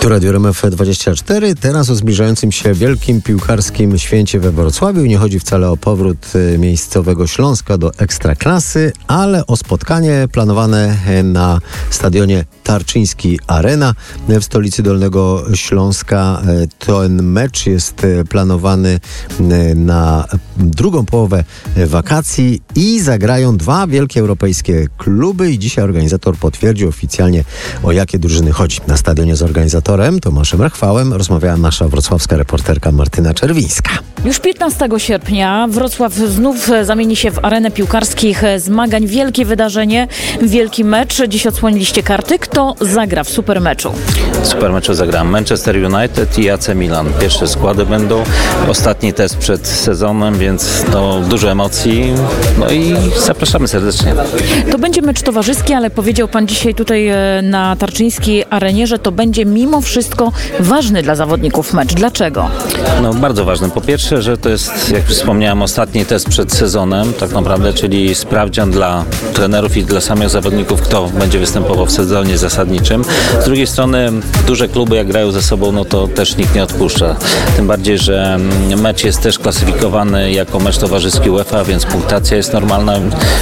Tu Radio RMF24. Teraz o zbliżającym się wielkim piłkarskim święcie we Wrocławiu. Nie chodzi wcale o powrót miejscowego Śląska do Ekstraklasy, ale o spotkanie planowane na stadionie Tarczyński Arena w stolicy Dolnego Śląska. Ten mecz jest planowany na drugą połowę wakacji i zagrają dwa wielkie europejskie kluby i dzisiaj organizator potwierdził oficjalnie, o jakie drużyny chodzi. Na stadionie z organizatorem Tomaszem Rachwałem rozmawiała nasza wrocławska reporterka Martyna Czerwińska. Już 15 sierpnia Wrocław znów zamieni się w arenę piłkarskich zmagań. Wielkie wydarzenie, wielki mecz. Dziś odsłoniliście karty. Kto zagra w supermeczu? W supermeczu zagra Manchester United i AC Milan. Pierwsze składy będą. Ostatni test przed sezonem, więc dużo emocji. No i zapraszamy serdecznie. To będzie mecz towarzyski, ale powiedział pan dzisiaj tutaj na Tarczyńskiej Arenie, że to będzie mimo wszystko ważny dla zawodników mecz. Dlaczego? Bardzo ważny. Po pierwsze, że to jest, jak wspomniałem, ostatni test przed sezonem, tak naprawdę, czyli sprawdzian dla trenerów i dla samych zawodników, kto będzie występował w sezonie zasadniczym. Z drugiej strony duże kluby, jak grają ze sobą, to też nikt nie odpuszcza. Tym bardziej, że mecz jest też klasyfikowany jako mecz towarzyski UEFA, więc punktacja jest normalna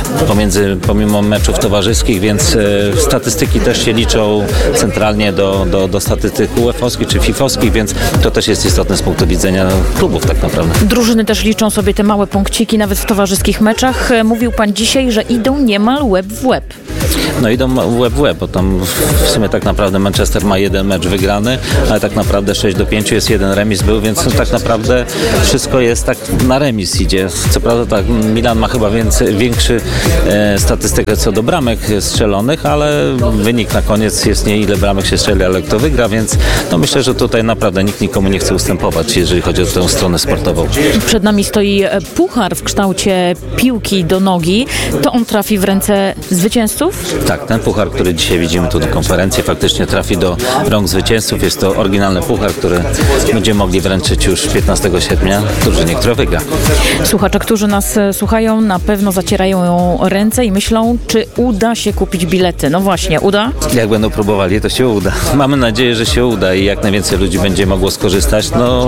pomimo meczów towarzyskich, więc statystyki też się liczą centralnie do statystyk UEFA-owskich czy FIFA-owskich, więc to też jest istotne z punktu widzenia klubów tak naprawdę. Drużyny też liczą sobie te małe punkciki nawet w towarzyskich meczach. Mówił pan dzisiaj, że idą niemal łeb w łeb. Idą łeb w łeb, bo tam w sumie tak naprawdę Manchester ma jeden mecz wygrany, ale tak naprawdę 6-5 jest jeden remis był, więc tak naprawdę wszystko jest tak na remis idzie. Co prawda tak, Milan ma chyba większy statystykę co do bramek strzelonych, ale wynik na koniec jest nie ile bramek się strzeli, ale kto wygra, więc myślę, że tutaj naprawdę nikt nikomu nie chce ustępować, jeżeli chodzi o tę stronę sportową. Przed nami stoi puchar w kształcie piłki do nogi. To on trafi w ręce zwycięzców? Tak, ten puchar, który dzisiaj widzimy tu na konferencji, faktycznie trafi do rąk zwycięzców. Jest to oryginalny puchar, który będziemy mogli wręczyć już 15 sierpnia drużynie, która wygra. Słuchacze, którzy nas słuchają, na pewno zacierają ręce i myślą, czy uda się kupić bilety. No właśnie, uda? Jak będą próbowali, to się uda. Mamy nadzieję, że się uda i jak najwięcej ludzi będzie mogło skorzystać.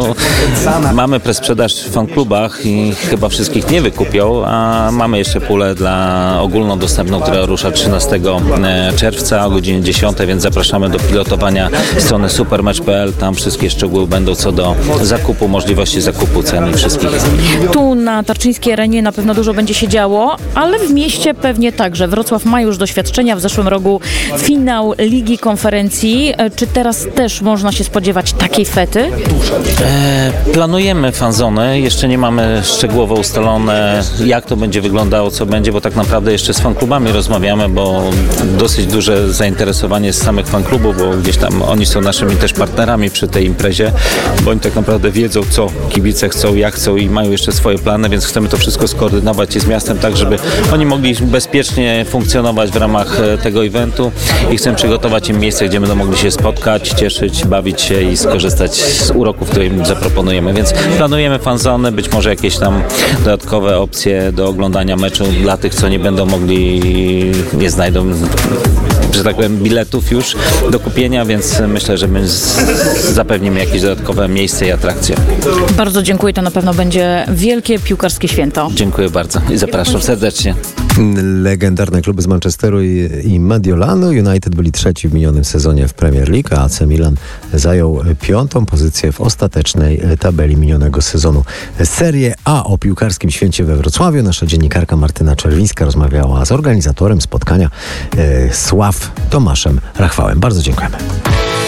Mamy presprzedaż w fanklubach i chyba wszystkich nie wykupią, a mamy jeszcze pulę ogólnodostępną, która rusza 13 czerwca o godzinie 10, więc zapraszamy do pilotowania strony supermatch.pl. Tam wszystkie szczegóły będą co do zakupu, możliwości zakupu ceny wszystkich. Tu na Tarczyńskiej Arenie na pewno dużo będzie się działo, ale w mieście pewnie także. Wrocław ma już doświadczenia. W zeszłym roku finał Ligi Konferencji. Czy teraz też można się spodziewać takiej fety? Planujemy fanzony. Jeszcze nie mamy szczegółowo ustalone, jak to będzie wyglądało, co będzie, bo tak naprawdę jeszcze z fanklubami rozmawiamy, bo dosyć duże zainteresowanie z samych fanklubów, bo gdzieś tam oni są naszymi też partnerami przy tej imprezie, bo oni tak naprawdę wiedzą, co kibice chcą, jak chcą i mają jeszcze swoje plany, więc chcemy to wszystko skoordynować i z miastem tak, żeby oni mogli bezpiecznie funkcjonować w ramach tego eventu i chcemy przygotować im miejsce, gdzie będą mogli się spotkać, cieszyć, bawić się i skorzystać z uroków, które im zaproponujemy, więc planujemy fanzony, być może jakieś tam dodatkowe opcje do oglądania meczu dla tych, co nie będą mogli, nie znajdą, że tak powiem, biletów już do kupienia, więc myślę, że my zapewnimy jakieś dodatkowe miejsce i atrakcje. Bardzo dziękuję, to na pewno będzie wielkie piłkarskie święto. Dziękuję bardzo i zapraszam serdecznie. Legendarne kluby z Manchesteru i Mediolanu. United byli trzeci w minionym sezonie w Premier League, a AC Milan zajął 5. pozycję w ostatecznej tabeli minionego sezonu Serie A. O piłkarskim święcie we Wrocławiu nasza dziennikarka Martyna Czerwińska rozmawiała z organizatorem spotkania Tomaszem Rachwałem. Bardzo dziękujemy.